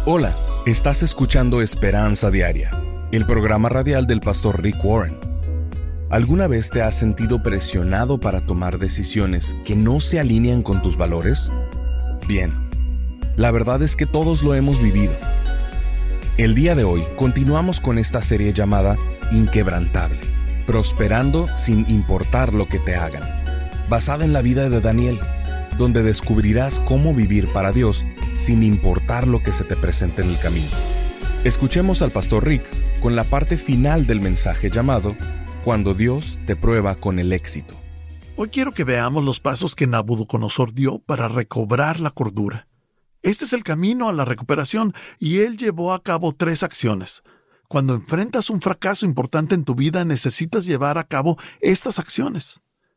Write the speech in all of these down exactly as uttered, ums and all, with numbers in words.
Hola, estás escuchando Esperanza Diaria, el programa radial del pastor Rick Warren. ¿Alguna vez te has sentido presionado para tomar decisiones que no se alinean con tus valores? Bien, la verdad es que todos lo hemos vivido. El día de hoy continuamos con esta serie llamada Inquebrantable, prosperando sin importar lo que te hagan, basada en la vida de Daniel, donde descubrirás cómo vivir para Dios sin importar lo que se te presente en el camino. Escuchemos al pastor Rick con la parte final del mensaje llamado Cuando Dios te prueba con el éxito. Hoy quiero que veamos los pasos que Nabucodonosor dio para recobrar la cordura. Este es el camino a la recuperación y él llevó a cabo tres acciones. Cuando enfrentas un fracaso importante en tu vida, necesitas llevar a cabo estas acciones.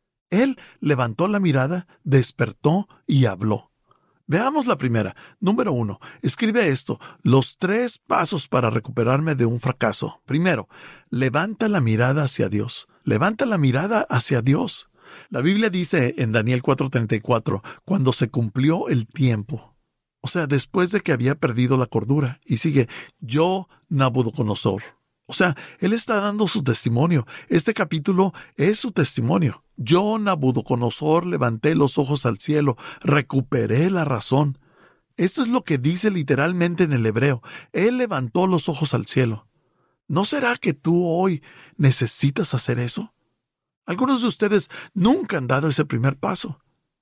Él levantó la mirada, despertó y habló. Veamos la primera. Número uno. Escribe esto. Los tres pasos para recuperarme de un fracaso. Primero, levanta la mirada hacia Dios. Levanta la mirada hacia Dios. La Biblia dice en Daniel cuatro treinta y cuatro, cuando se cumplió el tiempo. O sea, después de que había perdido la cordura. Y sigue, yo, Nabucodonosor. O sea, él está dando su testimonio. Este capítulo es su testimonio. Yo, Nabucodonosor, levanté los ojos al cielo, recuperé la razón. Esto es lo que dice literalmente en el hebreo. Él levantó los ojos al cielo. ¿No será que tú hoy necesitas hacer eso? Algunos de ustedes nunca han dado ese primer paso.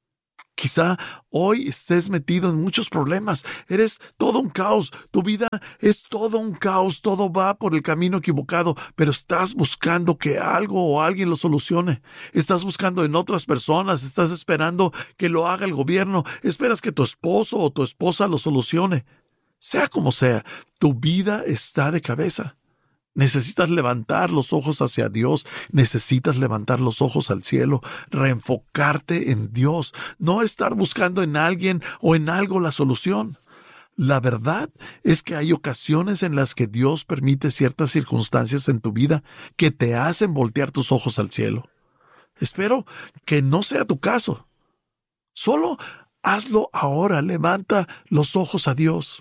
Quizá hoy estés metido en muchos problemas. Eres todo un caos. Tu vida es todo un caos. Todo va por el camino equivocado, pero estás buscando que algo o alguien lo solucione. Estás buscando en otras personas. Estás esperando que lo haga el gobierno. Esperas que tu esposo o tu esposa lo solucione. Sea como sea, tu vida está de cabeza. Necesitas levantar los ojos hacia Dios, necesitas levantar los ojos al cielo, reenfocarte en Dios, no estar buscando en alguien o en algo la solución. La verdad es que hay ocasiones en las que Dios permite ciertas circunstancias en tu vida que te hacen voltear tus ojos al cielo. Espero que no sea tu caso. Solo hazlo ahora, levanta los ojos a Dios.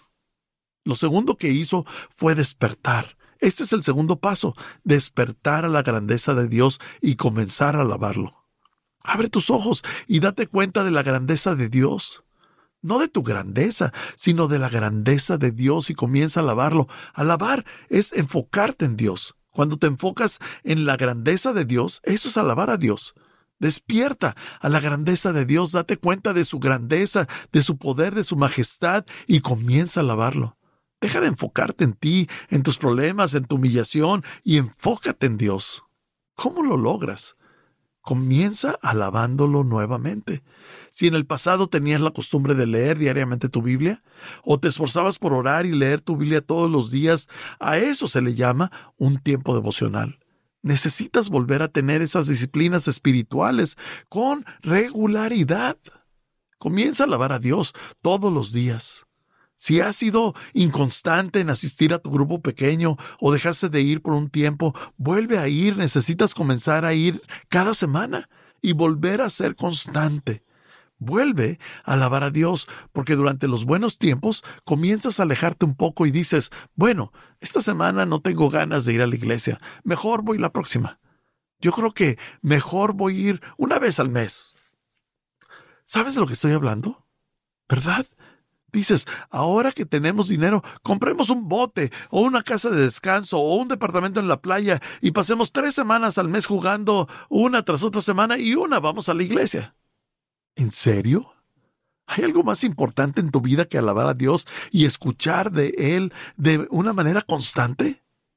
Lo segundo que hizo fue despertar. Este es el segundo paso, despertar a la grandeza de Dios y comenzar a alabarlo. Abre tus ojos y date cuenta de la grandeza de Dios. No de tu grandeza, sino de la grandeza de Dios y comienza a alabarlo. Alabar es enfocarte en Dios. Cuando te enfocas en la grandeza de Dios, eso es alabar a Dios. Despierta a la grandeza de Dios, date cuenta de su grandeza, de su poder, de su majestad y comienza a alabarlo. Deja de enfocarte en ti, en tus problemas, en tu humillación y enfócate en Dios. ¿Cómo lo logras? Comienza alabándolo nuevamente. Si en el pasado tenías la costumbre de leer diariamente tu Biblia, o te esforzabas por orar y leer tu Biblia todos los días, a eso se le llama un tiempo devocional. Necesitas volver a tener esas disciplinas espirituales con regularidad. Comienza a alabar a Dios todos los días. Si has sido inconstante en asistir a tu grupo pequeño o dejaste de ir por un tiempo, vuelve a ir. Necesitas comenzar a ir cada semana y volver a ser constante. Vuelve a alabar a Dios, porque durante los buenos tiempos comienzas a alejarte un poco y dices, bueno, esta semana no tengo ganas de ir a la iglesia, mejor voy la próxima. Yo creo que mejor voy a ir una vez al mes. ¿Sabes de lo que estoy hablando? ¿Verdad? Dices, ahora que tenemos dinero, compremos un bote o una casa de descanso o un departamento en la playa y pasemos tres semanas al mes jugando una tras otra semana y una vamos a la iglesia. ¿En serio? ¿Hay algo más importante en tu vida que alabar a Dios y escuchar de Él de una manera constante?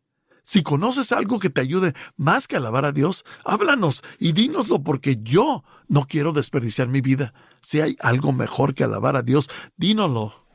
Si conoces algo que te ayude más que alabar a Dios, háblanos y dínoslo, porque yo no quiero desperdiciar mi vida. Si hay algo mejor que alabar a Dios, dínoslo.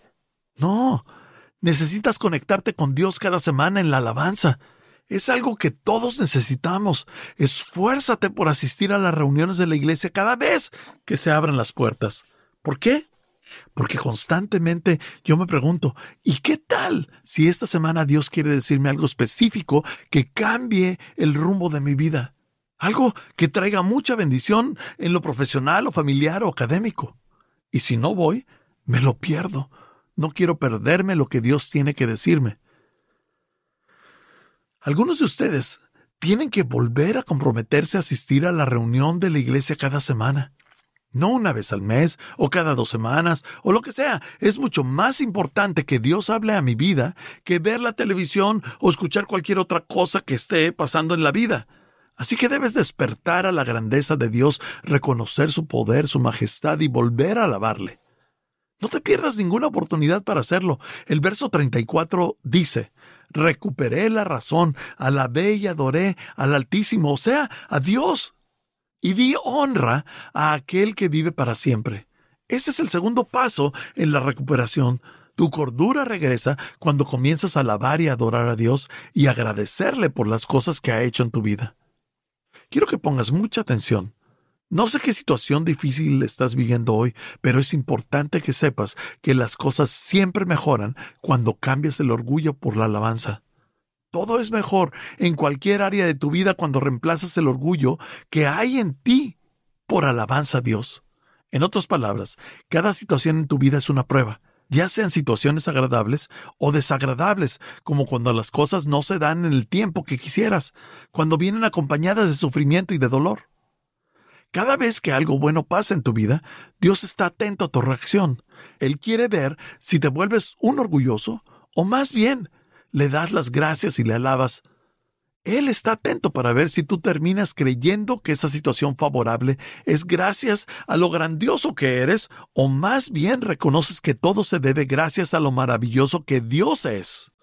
No, necesitas conectarte con Dios cada semana en la alabanza. Es algo que todos necesitamos. Esfuérzate por asistir a las reuniones de la iglesia cada vez que se abran las puertas. ¿Por qué? Porque constantemente yo me pregunto, ¿y qué tal si esta semana Dios quiere decirme algo específico que cambie el rumbo de mi vida? Algo que traiga mucha bendición en lo profesional o familiar o académico. Y si no voy, me lo pierdo. No quiero perderme lo que Dios tiene que decirme. Algunos de ustedes tienen que volver a comprometerse a asistir a la reunión de la iglesia cada semana. No una vez al mes, o cada dos semanas, o lo que sea. Es mucho más importante que Dios hable a mi vida que ver la televisión o escuchar cualquier otra cosa que esté pasando en la vida. Así que debes despertar a la grandeza de Dios, reconocer su poder, su majestad y volver a alabarle. No te pierdas ninguna oportunidad para hacerlo. El verso treinta y cuatro dice: recuperé la razón, alabé y adoré al Altísimo, o sea, a Dios, y di honra a aquel que vive para siempre. Ese es el segundo paso en la recuperación. Tu cordura regresa cuando comienzas a alabar y adorar a Dios y agradecerle por las cosas que ha hecho en tu vida. Quiero que pongas mucha atención. No sé qué situación difícil estás viviendo hoy, pero es importante que sepas que las cosas siempre mejoran cuando cambias el orgullo por la alabanza. Todo es mejor en cualquier área de tu vida cuando reemplazas el orgullo que hay en ti por alabanza a Dios. En otras palabras, cada situación en tu vida es una prueba, ya sean situaciones agradables o desagradables, como cuando las cosas no se dan en el tiempo que quisieras, cuando vienen acompañadas de sufrimiento y de dolor. Cada vez que algo bueno pasa en tu vida, Dios está atento a tu reacción. Él quiere ver si te vuelves un orgulloso o más bien le das las gracias y le alabas. Él está atento para ver si tú terminas creyendo que esa situación favorable es gracias a lo grandioso que eres o más bien reconoces que todo se debe gracias a lo maravilloso que Dios es.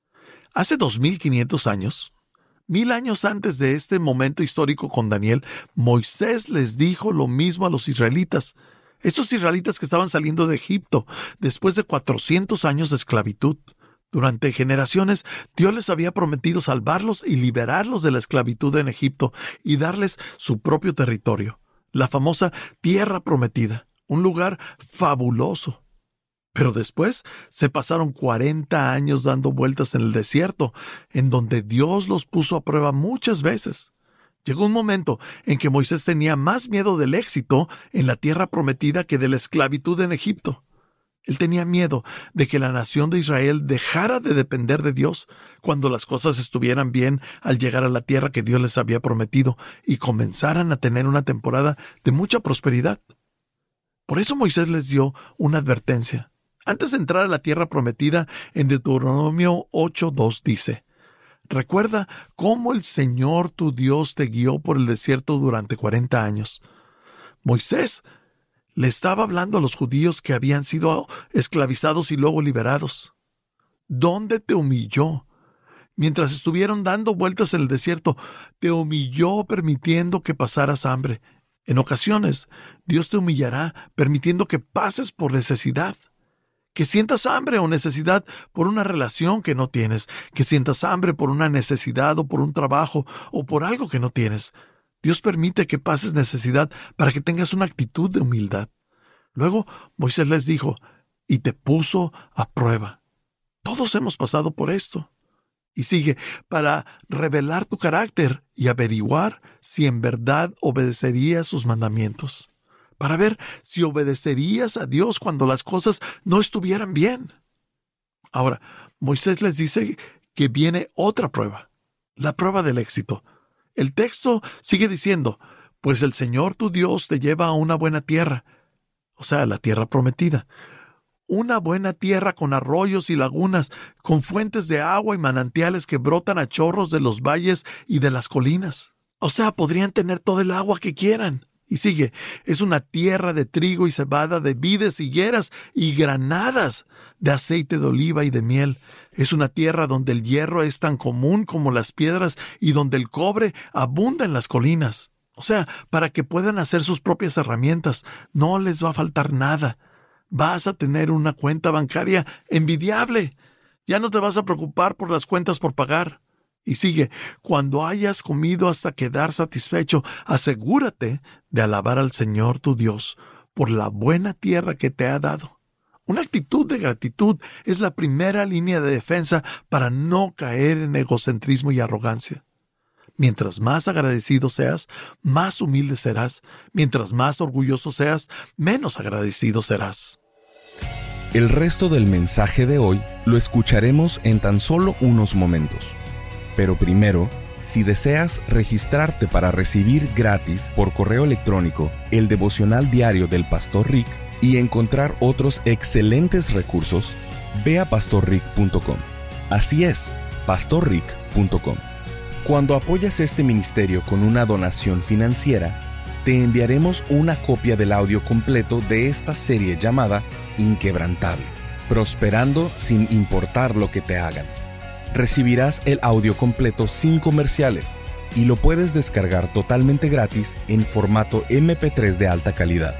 Hace dos mil quinientos años, Mil años antes de este momento histórico con Daniel, Moisés les dijo lo mismo a los israelitas. Estos israelitas que estaban saliendo de Egipto después de cuatrocientos años de esclavitud. Durante generaciones, Dios les había prometido salvarlos y liberarlos de la esclavitud en Egipto y darles su propio territorio, la famosa Tierra Prometida, un lugar fabuloso. Pero después se pasaron cuarenta años dando vueltas en el desierto, en donde Dios los puso a prueba muchas veces. Llegó un momento en que Moisés tenía más miedo del éxito en la tierra prometida que de la esclavitud en Egipto. Él tenía miedo de que la nación de Israel dejara de depender de Dios cuando las cosas estuvieran bien al llegar a la tierra que Dios les había prometido y comenzaran a tener una temporada de mucha prosperidad. Por eso Moisés les dio una advertencia. Antes de entrar a la tierra prometida, en Deuteronomio ocho dos dice: recuerda cómo el Señor tu Dios te guió por el desierto durante cuarenta años. Moisés le estaba hablando a los judíos que habían sido esclavizados y luego liberados. ¿Dónde te humilló? Mientras estuvieron dando vueltas en el desierto, te humilló permitiendo que pasaras hambre. En ocasiones, Dios te humillará permitiendo que pases por necesidad. Que sientas hambre o necesidad por una relación que no tienes, que sientas hambre por una necesidad o por un trabajo o por algo que no tienes. Dios permite que pases necesidad para que tengas una actitud de humildad. Luego Moisés les dijo, y te puso a prueba. Todos hemos pasado por esto. Y sigue, para revelar tu carácter y averiguar si en verdad obedecerías sus mandamientos. Para ver si obedecerías a Dios cuando las cosas no estuvieran bien. Ahora, Moisés les dice que viene otra prueba, la prueba del éxito. El texto sigue diciendo, pues el Señor tu Dios te lleva a una buena tierra, o sea, la tierra prometida. Una buena tierra con arroyos y lagunas, con fuentes de agua y manantiales que brotan a chorros de los valles y de las colinas. O sea, podrían tener todo el agua que quieran. Y sigue, es una tierra de trigo y cebada, de vides, higueras y granadas, de aceite de oliva y de miel. Es una tierra donde el hierro es tan común como las piedras y donde el cobre abunda en las colinas. O sea, para que puedan hacer sus propias herramientas, no les va a faltar nada. Vas a tener una cuenta bancaria envidiable. Ya no te vas a preocupar por las cuentas por pagar. Y sigue, cuando hayas comido hasta quedar satisfecho, asegúrate de alabar al Señor tu Dios por la buena tierra que te ha dado. Una actitud de gratitud es la primera línea de defensa para no caer en egocentrismo y arrogancia. Mientras más agradecido seas, más humilde serás. Mientras más orgulloso seas, menos agradecido serás. El resto del mensaje de hoy lo escucharemos en tan solo unos momentos. Pero primero, si deseas registrarte para recibir gratis por correo electrónico el devocional diario del Pastor Rick y encontrar otros excelentes recursos, ve a pastor rick punto com. Así es, pastor rick punto com. Cuando apoyas este ministerio con una donación financiera, te enviaremos una copia del audio completo de esta serie llamada Inquebrantable, prosperando sin importar lo que te hagan. Recibirás el audio completo sin comerciales y lo puedes descargar totalmente gratis en formato eme pe tres de alta calidad.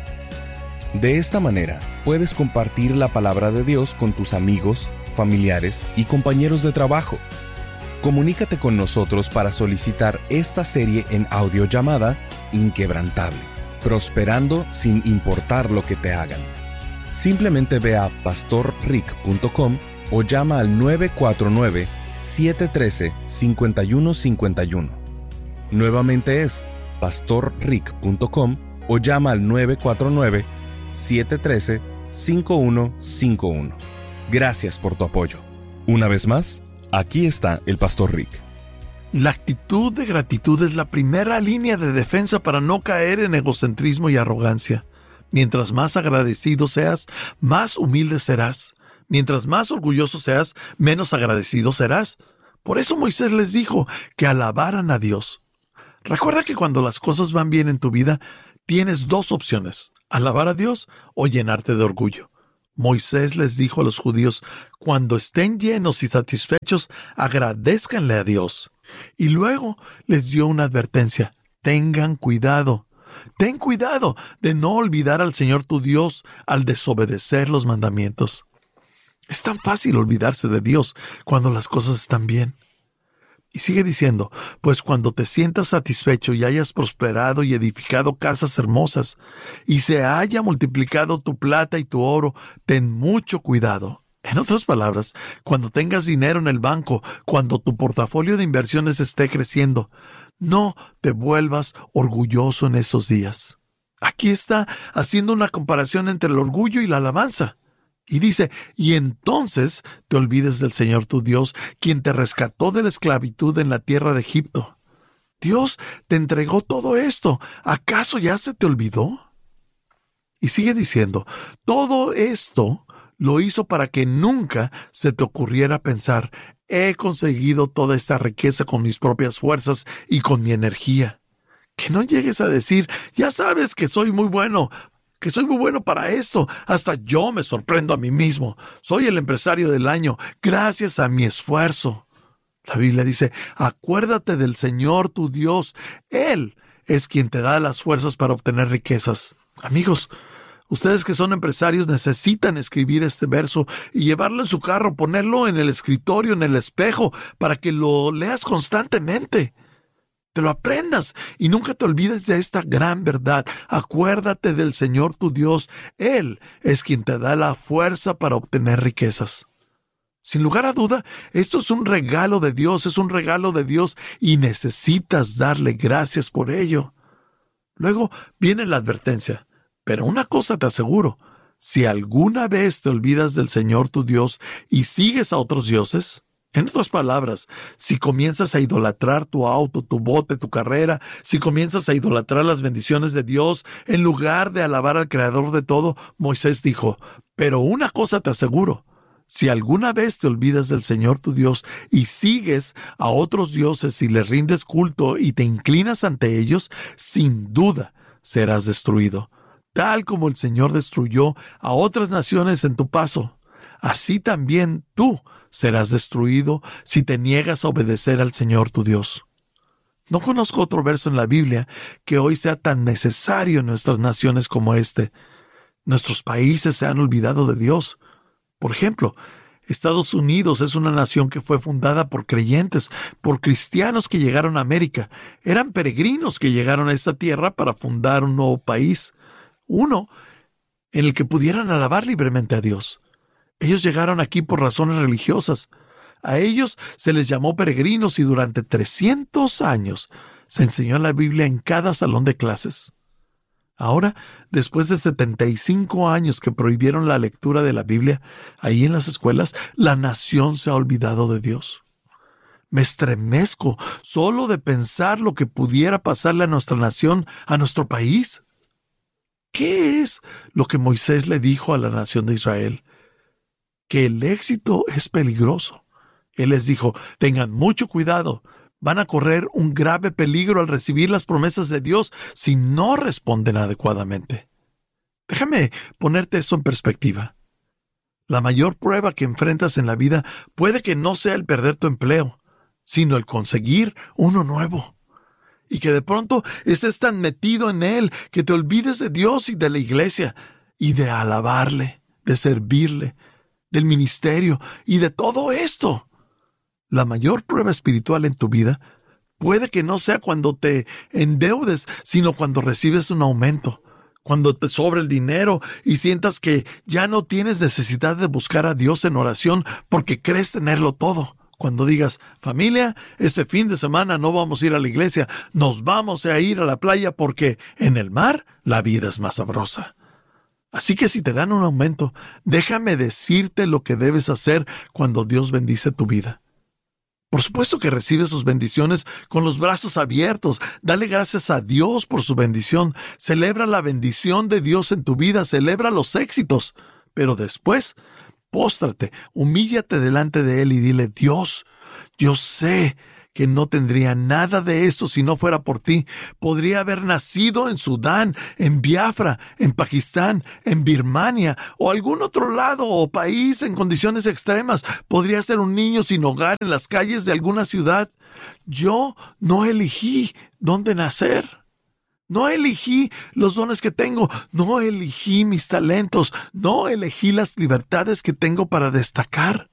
De esta manera, puedes compartir la palabra de Dios con tus amigos, familiares y compañeros de trabajo. Comunícate con nosotros para solicitar esta serie en audio llamada Inquebrantable, prosperando sin importar lo que te hagan. Simplemente ve a pastor rick punto com o llama al nueve cuatro nueve, siete uno tres, cinco uno cinco uno. Nuevamente es pastor rick punto com o llama al nueve cuatro nueve, siete uno tres, cinco uno cinco uno. Gracias por tu apoyo. Una vez más, aquí está el Pastor Rick. La actitud de gratitud es la primera línea de defensa para no caer en egocentrismo y arrogancia. Mientras más agradecido seas, más humilde serás. Mientras más orgulloso seas, menos agradecido serás. Por eso Moisés les dijo que alabaran a Dios. Recuerda que cuando las cosas van bien en tu vida, tienes dos opciones: alabar a Dios o llenarte de orgullo. Moisés les dijo a los judíos: cuando estén llenos y satisfechos, agradézcanle a Dios. Y luego les dio una advertencia: tengan cuidado. Ten cuidado de no olvidar al Señor tu Dios al desobedecer los mandamientos. Es tan fácil olvidarse de Dios cuando las cosas están bien. Y sigue diciendo: pues cuando te sientas satisfecho y hayas prosperado y edificado casas hermosas, y se haya multiplicado tu plata y tu oro, ten mucho cuidado. En otras palabras, cuando tengas dinero en el banco, cuando tu portafolio de inversiones esté creciendo, no te vuelvas orgulloso en esos días. Aquí está haciendo una comparación entre el orgullo y la alabanza. Y dice: y entonces te olvides del Señor tu Dios, quien te rescató de la esclavitud en la tierra de Egipto. Dios te entregó todo esto. ¿Acaso ya se te olvidó? Y sigue diciendo: todo esto lo hizo para que nunca se te ocurriera pensar: he conseguido toda esta riqueza con mis propias fuerzas y con mi energía. Que no llegues a decir: ya sabes que soy muy bueno, que soy muy bueno para esto. Hasta yo me sorprendo a mí mismo. Soy el empresario del año, gracias a mi esfuerzo. La Biblia dice: acuérdate del Señor tu Dios. Él es quien te da las fuerzas para obtener riquezas. Amigos, ustedes que son empresarios necesitan escribir este verso y llevarlo en su carro, ponerlo en el escritorio, en el espejo, para que lo leas constantemente. Te lo aprendas y nunca te olvides de esta gran verdad. Acuérdate del Señor tu Dios. Él es quien te da la fuerza para obtener riquezas. Sin lugar a duda, esto es un regalo de Dios, es un regalo de Dios y necesitas darle gracias por ello. Luego viene la advertencia. Pero una cosa te aseguro: si alguna vez te olvidas del Señor tu Dios y sigues a otros dioses, en otras palabras, si comienzas a idolatrar tu auto, tu bote, tu carrera, si comienzas a idolatrar las bendiciones de Dios, en lugar de alabar al Creador de todo, Moisés dijo: pero una cosa te aseguro: si alguna vez te olvidas del Señor tu Dios y sigues a otros dioses y les rindes culto y te inclinas ante ellos, sin duda serás destruido. Tal como el Señor destruyó a otras naciones en tu paso, así también tú serás destruido si te niegas a obedecer al Señor tu Dios. No conozco otro verso en la Biblia que hoy sea tan necesario en nuestras naciones como este. Nuestros países se han olvidado de Dios. Por ejemplo, Estados Unidos es una nación que fue fundada por creyentes, por cristianos que llegaron a América. Eran peregrinos que llegaron a esta tierra para fundar un nuevo país. Uno en el que pudieran alabar libremente a Dios. Ellos llegaron aquí por razones religiosas. A ellos se les llamó peregrinos y durante trescientos años se enseñó la Biblia en cada salón de clases. Ahora, después de setenta y cinco años que prohibieron la lectura de la Biblia ahí en las escuelas, la nación se ha olvidado de Dios. Me estremezco solo de pensar lo que pudiera pasarle a nuestra nación, a nuestro país. ¿Qué es lo que Moisés le dijo a la nación de Israel? Que el éxito es peligroso. Él les dijo, tengan mucho cuidado, van a correr un grave peligro al recibir las promesas de Dios si no responden adecuadamente. Déjame ponerte esto en perspectiva. La mayor prueba que enfrentas en la vida puede que no sea el perder tu empleo, sino el conseguir uno nuevo. Y que de pronto estés tan metido en él que te olvides de Dios y de la iglesia, y de alabarle, de servirle, del ministerio y de todo esto. La mayor prueba espiritual en tu vida puede que no sea cuando te endeudes, sino cuando recibes un aumento, cuando te sobra el dinero y sientas que ya no tienes necesidad de buscar a Dios en oración porque crees tenerlo todo. Cuando digas, familia, este fin de semana no vamos a ir a la iglesia, nos vamos a ir a la playa porque en el mar la vida es más sabrosa. Así que si te dan un aumento, déjame decirte lo que debes hacer cuando Dios bendice tu vida. Por supuesto que recibes sus bendiciones con los brazos abiertos. Dale gracias a Dios por su bendición. Celebra la bendición de Dios en tu vida. Celebra los éxitos. Pero después, póstrate, humíllate delante de Él y dile, Dios, yo sé que no tendría nada de esto si no fuera por ti. Podría haber nacido en Sudán, en Biafra, en Pakistán, en Birmania o algún otro lado o país en condiciones extremas. Podría ser un niño sin hogar en las calles de alguna ciudad. Yo no elegí dónde nacer. No elegí los dones que tengo, no elegí mis talentos, no elegí las libertades que tengo para destacar.